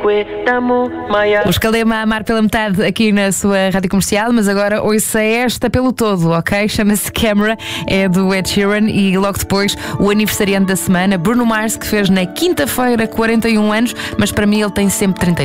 Os Calema a amar pela metade aqui na sua rádio comercial, mas agora ouça esta pelo todo, ok? Chama-se Camera, é do Ed Sheeran e logo depois o aniversariante da semana, Bruno Mars, que fez na quinta-feira 41 anos, mas para mim ele tem sempre 32.